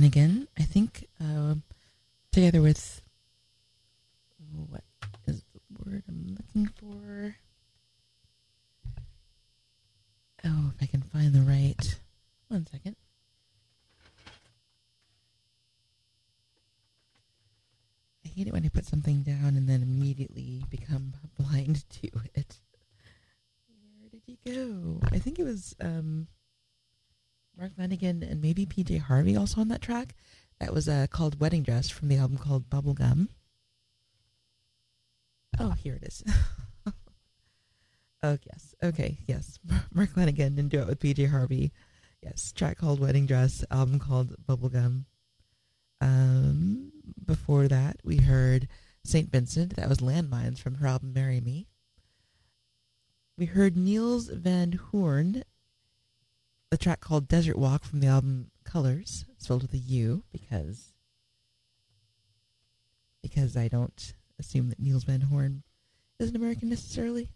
Flanagan, I think, together with, what is the word I'm looking for? Oh, if I can find the right. 1 second. I hate it when I put something down and then immediately become blind to it. Where did he go? I think it was Mark Flanagan and maybe PJ Harvey also on that track. That was called Wedding Dress from the album called Bubblegum. Oh, here it is. Oh, yes. Okay, yes. Mark Flanagan and duet with PJ Harvey. Yes, track called Wedding Dress, album called Bubblegum. Before that, we heard St. Vincent. That was Landmines from her album Marry Me. We heard Niels Van Hoorn, the track called Desert Walk from the album Colors, spelled with a U, because I don't assume that Niels Van Hoorn is an American necessarily.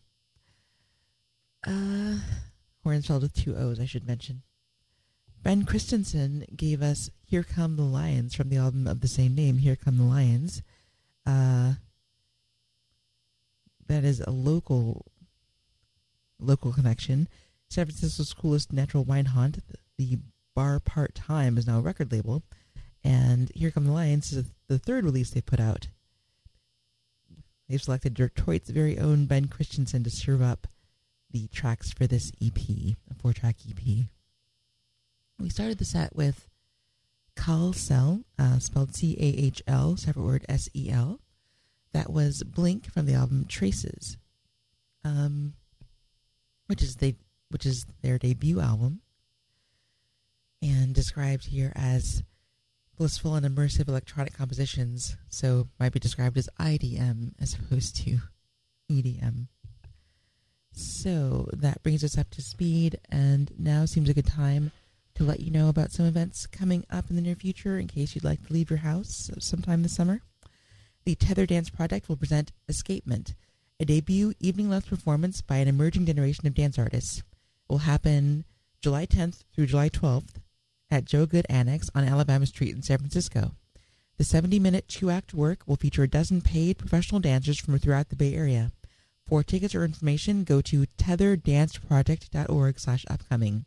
Horn spelled with 2 O's, I should mention. Ben Christensen gave us Here Come the Lions from the album of the same name, Here Come the Lions. That is a local connection. San Francisco's coolest natural wine haunt, the Bar Part-Time, is now a record label. And Here Come the Lions is the third release they put out. They've selected Detroit's very own Ben Christensen to serve up the tracks for this EP, a 4-track EP. We started the set with Cahl Sel, spelled C-A-H-L, separate word S-E-L. That was Blink from the album Traces, which is their debut album, and described here as blissful and immersive electronic compositions, so might be described as IDM as opposed to EDM. So that brings us up to speed, and now seems a good time to let you know about some events coming up in the near future in case you'd like to leave your house sometime this summer. The Tether Dance Project will present Escapement, a debut evening-length performance by an emerging generation of dance artists. It will happen July 10th through July 12th at Joe Good Annex on Alabama Street in San Francisco. The 70-minute 2-act work will feature a dozen paid professional dancers from throughout the Bay Area. For tickets or information, go to tetherdanceproject.org/upcoming.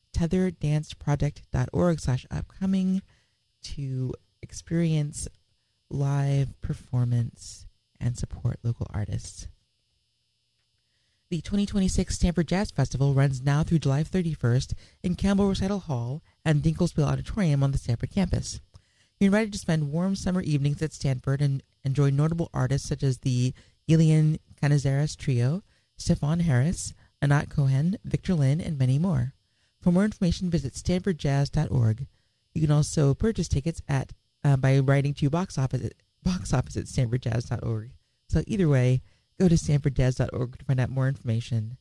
tetherdanceproject.org/upcoming to experience live performance and support local artists. The 2026 Stanford Jazz Festival runs now through July 31st in Campbell Recital Hall and Dinkelspiel Auditorium on the Stanford campus. You're invited to spend warm summer evenings at Stanford and enjoy notable artists such as the Elian Canizares Trio, Stephon Harris, Anat Cohen, Victor Lin, and many more. For more information, visit stanfordjazz.org. You can also purchase tickets by writing to box office at stanfordjazz.org. So either way, go to stanfordjazz.org to find out more information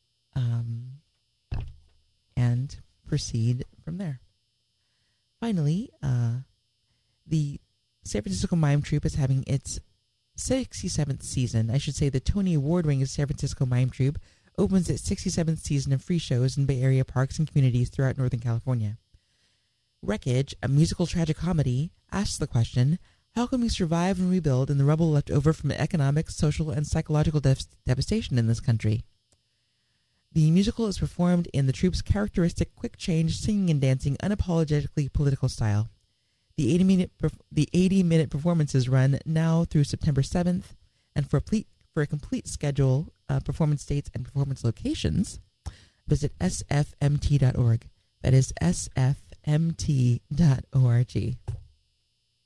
and proceed from there. Finally, the San Francisco Mime Troupe is having its 67th season. I should say the Tony Award-winning San Francisco Mime Troupe opens its 67th season of free shows in Bay Area parks and communities throughout Northern California. Wreckage, a musical tragicomedy, asks the question, how can we survive and rebuild in the rubble left over from economic, social, and psychological devastation in this country? The musical is performed in the troupe's characteristic quick-change, singing and dancing, unapologetically political style. The 80-minute performances run now through September 7th, and for a complete schedule, performance dates, and performance locations, visit sfmt.org. That is sfmt.org.